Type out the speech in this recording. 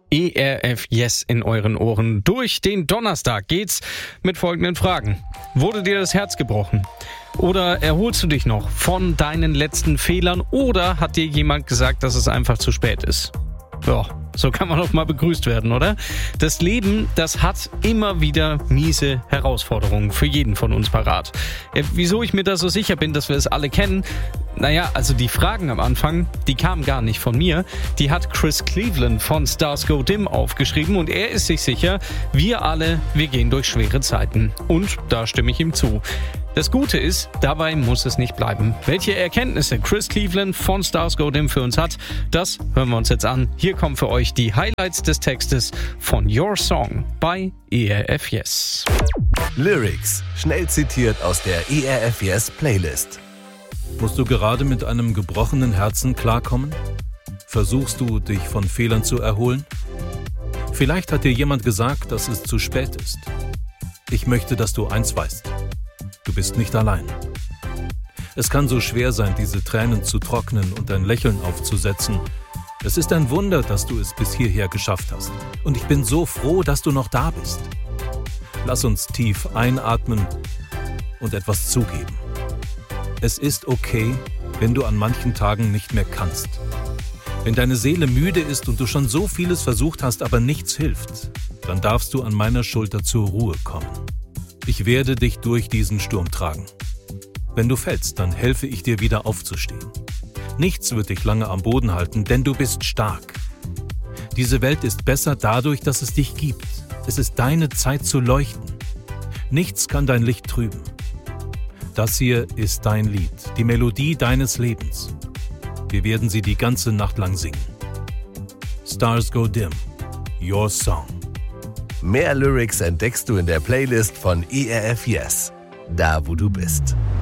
ERF Yes in euren Ohren. Durch den Donnerstag geht's mit folgenden Fragen. Wurde dir das Herz gebrochen? Oder erholst du dich noch von deinen letzten Fehlern? Oder hat dir jemand gesagt, dass es einfach zu spät ist? Ja, so kann man doch mal begrüßt werden, oder? Das Leben, das hat immer wieder miese Herausforderungen für jeden von uns parat. Wieso ich mir da so sicher bin, dass wir es alle kennen? Naja, also die Fragen am Anfang, die kamen gar nicht von mir. Die hat Chris Cleveland von Stars Go Dim aufgeschrieben und er ist sich sicher, wir gehen durch schwere Zeiten. Und da stimme ich ihm zu. Das Gute ist, dabei muss es nicht bleiben. Welche Erkenntnisse Chris Cleveland von Stars Go Dim für uns hat, das hören wir uns jetzt an. Hier kommen für euch die Highlights des Textes von Your Song bei ERF Yes. Lyrics, schnell zitiert aus der ERF Yes Playlist. Musst du gerade mit einem gebrochenen Herzen klarkommen? Versuchst du, dich von Fehlern zu erholen? Vielleicht hat dir jemand gesagt, dass es zu spät ist. Ich möchte, dass du eins weißt. Du bist nicht allein. Es kann so schwer sein, diese Tränen zu trocknen und ein Lächeln aufzusetzen. Es ist ein Wunder, dass du es bis hierher geschafft hast. Und ich bin so froh, dass du noch da bist. Lass uns tief einatmen und etwas zugeben. Es ist okay, wenn du an manchen Tagen nicht mehr kannst. Wenn deine Seele müde ist und du schon so vieles versucht hast, aber nichts hilft, dann darfst du an meiner Schulter zur Ruhe kommen. Ich werde dich durch diesen Sturm tragen. Wenn du fällst, dann helfe ich dir wieder aufzustehen. Nichts wird dich lange am Boden halten, denn du bist stark. Diese Welt ist besser dadurch, dass es dich gibt. Es ist deine Zeit zu leuchten. Nichts kann dein Licht trüben. Das hier ist dein Lied, die Melodie deines Lebens. Wir werden sie die ganze Nacht lang singen. Stars Go Dim, Your Song. Mehr Lyrics entdeckst du in der Playlist von ERF Yes, da wo du bist.